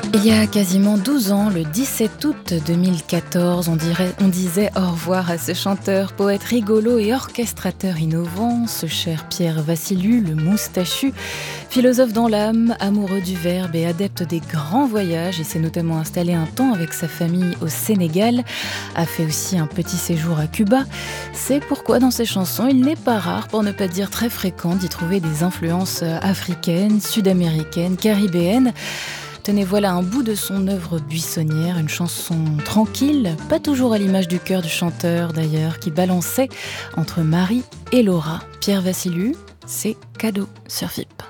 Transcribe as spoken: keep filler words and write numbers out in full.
Il y a quasiment douze ans, le dix-sept août deux mille quatorze, on, dirait, on disait au revoir à ce chanteur, poète rigolo et orchestrateur innovant, ce cher Pierre Vassiliou, le moustachu, philosophe dans l'âme, amoureux du verbe et adepte des grands voyages. Il s'est notamment installé un temps avec sa famille au Sénégal, a fait aussi un petit séjour à Cuba. C'est pourquoi dans ses chansons, il n'est pas rare, pour ne pas dire très fréquent, d'y trouver des influences africaines, sud-américaines, caribéennes. Tenez, voilà un bout de son œuvre buissonnière, une chanson tranquille, pas toujours à l'image du cœur du chanteur d'ailleurs, qui balançait entre Marie et Laura. Pierre Vassiliou, c'est cadeau sur F I P.